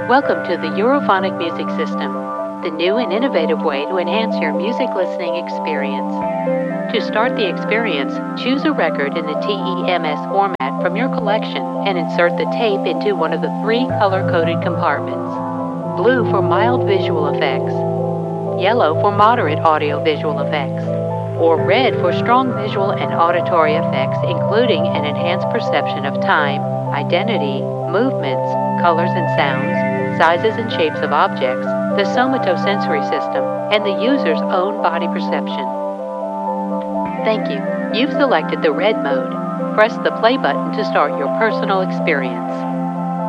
Welcome to the Europhonic Music System, the new and innovative way to enhance your music listening experience. To start the experience, choose a record in the TEMS format from your collection and insert the tape into one of the three color-coded compartments. Blue for mild visual effects, yellow for moderate audio-visual effects, or red for strong visual and auditory effects, including an enhanced perception of time, identity, movements, colors and sounds, sizes and shapes of objects, the somatosensory system, and the user's own body perception. Thank you. You've selected the red mode. Press the play button to start your personal experience.